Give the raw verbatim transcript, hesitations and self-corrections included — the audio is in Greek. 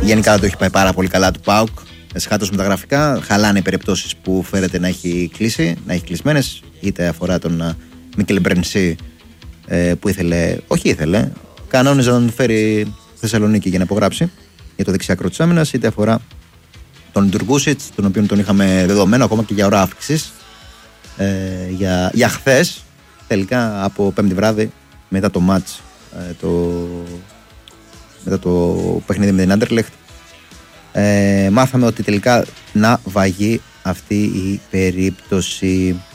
γενικά το έχει πάει πάρα πολύ καλά του ΠΑΟΚ. Εσχάτως με τα γραφικά. Χαλάνε οι περιπτώσεις που φέρεται να έχει κλείσει, να έχει κλεισμένες. Είτε αφορά τον Μίκελ Μπρενσί που ήθελε, όχι ήθελε, κανόνιζε να τον φέρει Θεσσαλονίκη για να υπογράψει για το δεξιάκρο της άμυνας, είτε αφορά τον Ντουργκούσιτς, τον οποίο τον είχαμε δεδομένο ακόμα και για ώρα αύξησης ε, για, για χθες. Τελικά από πέμπτη βράδυ, μετά το μάτς, ε, το, μετά το παιχνίδι με την Άντερλεχτ, ε, μάθαμε ότι τελικά να βαγεί αυτή η περίπτωση.